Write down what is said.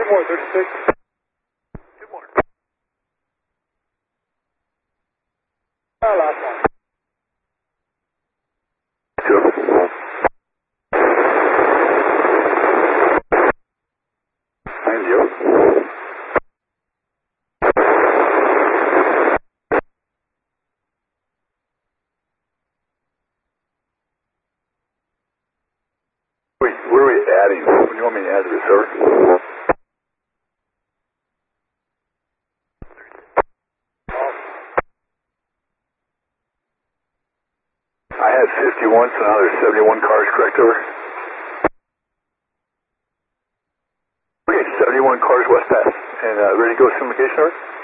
more, 36. Two more. Last one. Two. And you. Wait, where are we adding? When do you want me to add to the server? I had 51, so now there's 71 cars, correct, over? Okay, 71 cars west pass. And ready to go some location, over?